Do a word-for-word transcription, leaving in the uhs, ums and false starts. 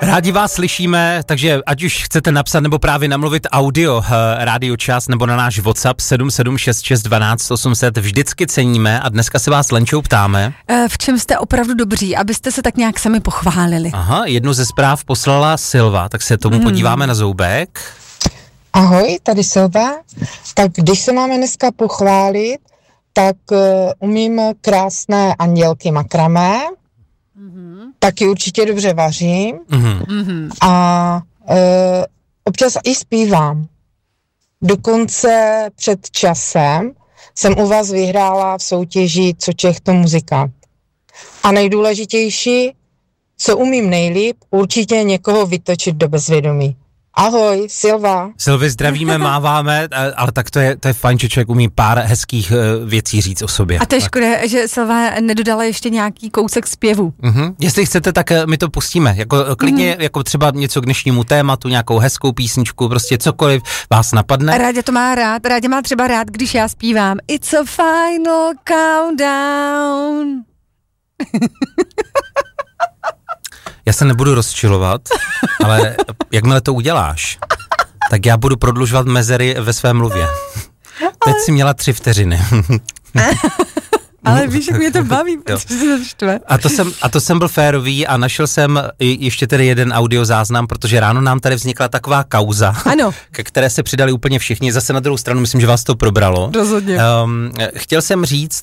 Rádi vás slyšíme, takže ať už chcete napsat nebo právě namluvit audio, Rádio Čas nebo na náš WhatsApp sedm sedm šest šest dvanáct osm set, vždycky ceníme a dneska se vás s Lenčou ptáme. V čem jste opravdu dobří, abyste se tak nějak sami pochválili. Aha, jednu ze zpráv poslala Silva, tak se tomu hmm. podíváme na zoubek. Ahoj, tady Silva. Tak když se máme dneska pochválit, tak uh, umím krásné andělky makramé, mm-hmm. taky určitě dobře vařím mm-hmm. a uh, občas i zpívám. Dokonce před časem jsem u vás vyhrála v soutěži Co Čech to muzikant. A nejdůležitější, co umím nejlíp, určitě někoho vytočit do bezvědomí. Ahoj, Silva. Silvi, zdravíme, máváme, ale tak to je, to je fajn, že člověk umí pár hezkých věcí říct o sobě. A to je škoda, že Silva nedodala ještě nějaký kousek zpěvu. Uh-huh. Jestli chcete, tak my to pustíme. Jako klidně, uh-huh. jako třeba něco k dnešnímu tématu, nějakou hezkou písničku, prostě cokoliv vás napadne. Rádě to má rád, Rádě má třeba rád, když já zpívám It's a final countdown. Já se nebudu rozčilovat, ale jakmile to uděláš, tak já budu prodlužovat mezery ve své mluvě. Teď si měla tři vteřiny. Ale víš, jak mě to baví, protože se to štve. A to jsem, a to jsem byl férový a našel jsem ještě tedy jeden audiozáznam, protože ráno nám tady vznikla taková kauza, ano. ke které se přidali úplně všichni. Zase na druhou stranu myslím, že vás to probralo. Rozhodně. Um, chtěl jsem říct,